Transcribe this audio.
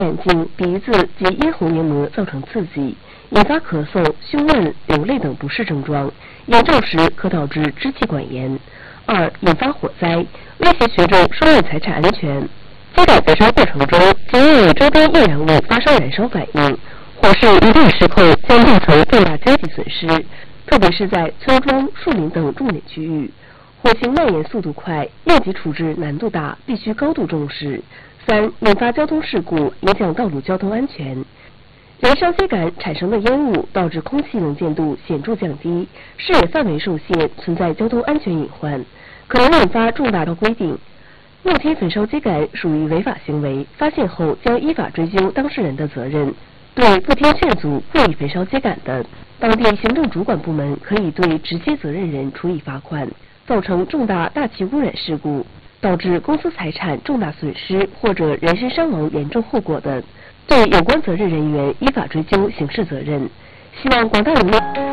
眼睛、鼻子及咽喉黏膜造成刺激，引发咳嗽、胸闷、流泪等不适症状，严重时可导致支气管炎。2. 引发火灾，威胁群众生命财产安全。秸秆焚烧过程中，极易与周边易燃物发生燃烧反应，火势一旦失控，将造成重大经济损失，特别是在村庄、树林等重点区域。火情蔓延速度快，应急处置难度大，必须高度重视。3. 引发交通事故，影响道路交通安全。燃烧秸秆产生的烟雾导致空气能见度显著降低，视野范围受限，存在交通安全隐患，可能引发重大的规定。露天焚烧秸秆属于违法行为，发现后将依法追究当事人的责任。对不听劝阻、故意焚烧秸秆的，当地行政主管部门可以对直接责任人处以罚款。造成重大大气污染事故，导致公司财产重大损失或者人身伤亡严重后果的，对有关责任人员依法追究刑事责任。希望广大人民。